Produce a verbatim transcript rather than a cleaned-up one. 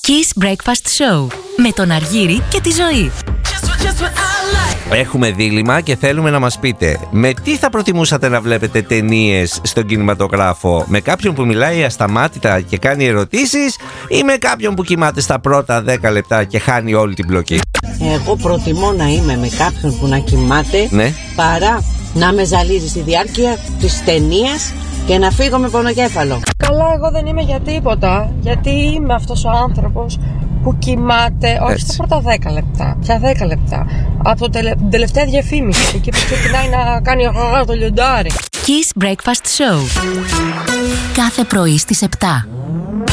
Kiss Breakfast Show με τον Αργύρη και τη Ζωή. Έχουμε δίλημμα και θέλουμε να μας πείτε με τι θα προτιμούσατε να βλέπετε ταινίες στον κινηματογράφο, με κάποιον που μιλάει ασταμάτητα και κάνει ερωτήσεις ή με κάποιον που κοιμάται στα πρώτα δέκα λεπτά και χάνει όλη την πλοκή? Εγώ προτιμώ να είμαι με κάποιον που να κοιμάται, ναι, παρά να με ζαλίζει στη διάρκεια της ταινίας και να φύγω με πονοκέφαλο. Καλά, εγώ δεν είμαι για τίποτα, γιατί είμαι αυτός ο άνθρωπος που κοιμάται, όχι στα πρώτα δέκα λεπτά, πια δέκα λεπτά, από το τελε... την τελευταία διαφήμιση, εκεί που ξεκινάει να κάνει το λιοντάρι. Kiss Breakfast Show κάθε πρωί στις επτά.